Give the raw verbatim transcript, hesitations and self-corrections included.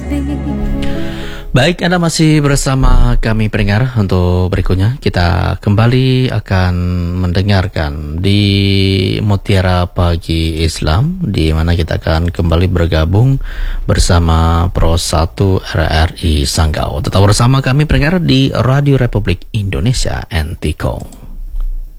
Baik, Anda masih bersama kami pendengar. Untuk berikutnya kita kembali akan mendengarkan di Mutiara Pagi Islam, di mana kita akan kembali bergabung bersama Pro satu R R I Sanggau. Tetap bersama kami pendengar di Radio Republik Indonesia N T K O.